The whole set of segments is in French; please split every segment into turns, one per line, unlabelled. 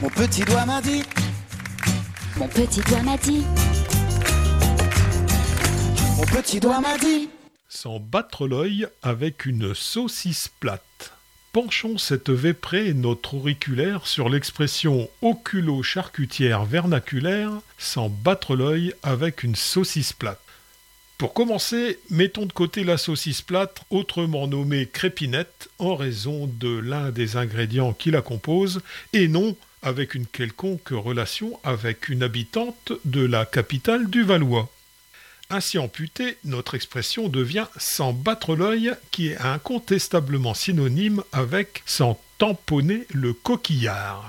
Mon petit doigt m'a dit.
Mon petit doigt m'a dit.
Mon petit doigt m'a dit.
Sans battre l'œil avec une saucisse plate. Penchons cette véprée, notre auriculaire, sur l'expression oculo-charcutière vernaculaire, sans battre l'œil avec une saucisse plate. Pour commencer, mettons de côté la saucisse plate, autrement nommée crépinette, en raison de l'un des ingrédients qui la composent, et non avec une quelconque relation avec une habitante de la capitale du Valois. Ainsi amputée, notre expression devient « sans battre l'œil » qui est incontestablement synonyme avec « sans tamponner le coquillard ».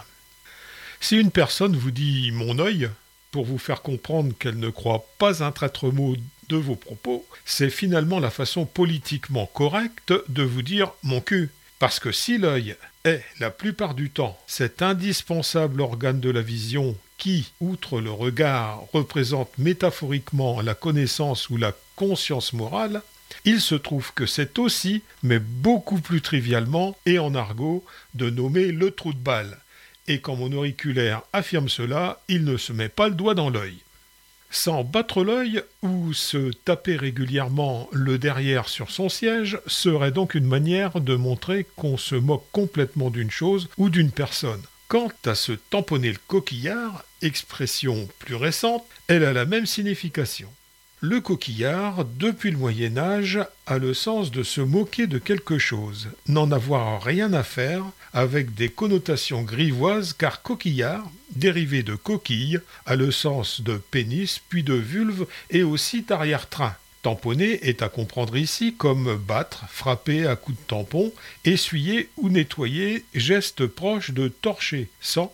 Si une personne vous dit « mon œil », pour vous faire comprendre qu'elle ne croit pas un traître mot de vos propos, c'est finalement la façon politiquement correcte de vous dire « mon cul ». Parce que si l'œil est, la plupart du temps, cet indispensable organe de la vision qui, outre le regard, représente métaphoriquement la connaissance ou la conscience morale, il se trouve que c'est aussi, mais beaucoup plus trivialement et en argot, de nommer le trou de balle. Et quand mon auriculaire affirme cela, il ne se met pas le doigt dans l'œil. Sans battre l'œil ou se taper régulièrement le derrière sur son siège serait donc une manière de montrer qu'on se moque complètement d'une chose ou d'une personne. Quant à se tamponner le coquillard, expression plus récente, elle a la même signification. Le coquillard, depuis le Moyen-Âge, a le sens de se moquer de quelque chose, n'en avoir rien à faire, avec des connotations grivoises, car coquillard, dérivé de coquille, a le sens de pénis, puis de vulve et aussi d'arrière-train. Tamponner est à comprendre ici comme battre, frapper à coups de tampon, essuyer ou nettoyer, geste proche de torcher,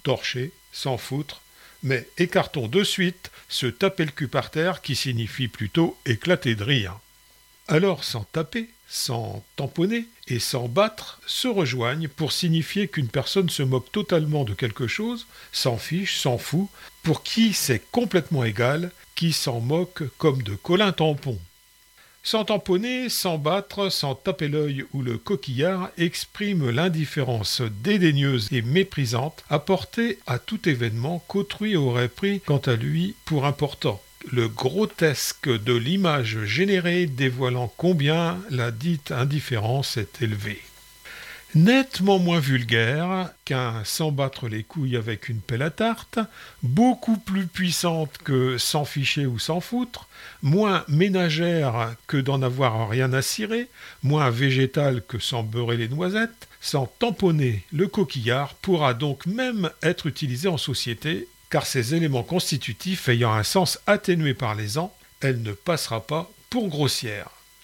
sans foutre, mais écartons de suite se taper le cul par terre qui signifie plutôt éclater de rire. Alors sans taper, sans tamponner et sans battre se rejoignent pour signifier qu'une personne se moque totalement de quelque chose, s'en fiche, s'en fout, pour qui c'est complètement égal, qui s'en moque comme de Colin Tampon. Sans tamponner, sans battre, sans taper l'œil ou le coquillard exprime l'indifférence dédaigneuse et méprisante apportée à tout événement qu'autrui aurait pris quant à lui pour important. Le grotesque de l'image générée dévoilant combien la dite indifférence est élevée. Nettement moins vulgaire qu'un sans battre les couilles avec une pelle à tarte, beaucoup plus puissante que sans ficher ou sans foutre, moins ménagère que d'en avoir rien à cirer, moins végétale que sans beurrer les noisettes, sans tamponner le coquillard pourra donc même être utilisé en société, car ces éléments constitutifs ayant un sens atténué par les ans, elle ne passera pas pour grossière.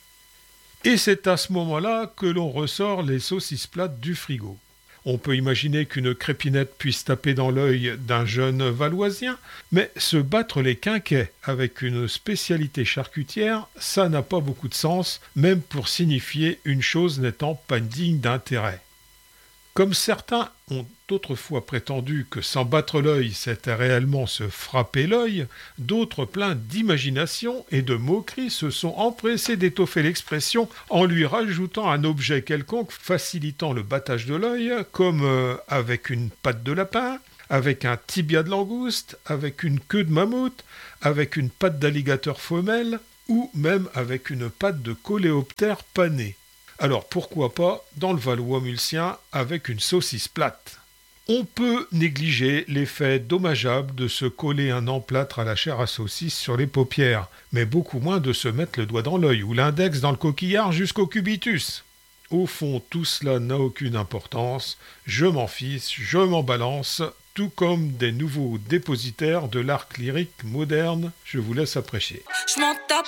Et c'est à ce moment-là que l'on ressort les saucisses plates du frigo. On peut imaginer qu'une crépinette puisse taper dans l'œil d'un jeune Valoisien, mais se battre les quinquets avec une spécialité charcutière, ça n'a pas beaucoup de sens, même pour signifier une chose n'étant pas digne d'intérêt. Comme certains ont autrefois prétendu que sans battre l'œil c'était réellement se frapper l'œil, d'autres pleins d'imagination et de moquerie se sont empressés d'étoffer l'expression en lui rajoutant un objet quelconque facilitant le battage de l'œil, comme avec une patte de lapin, avec un tibia de langouste, avec une queue de mammouth, avec une patte d'alligator femelle, ou même avec une patte de coléoptère pané. Alors pourquoi pas dans le Valois mulsien avec une saucisse plate? On peut négliger l'effet dommageable de se coller un emplâtre à la chair à saucisse sur les paupières, mais beaucoup moins de se mettre le doigt dans l'œil ou l'index dans le coquillard jusqu'au cubitus. Au fond, tout cela n'a aucune importance, je m'en fiche, je m'en balance, tout comme des nouveaux dépositaires de l'art lyrique moderne, je vous laisse apprécier.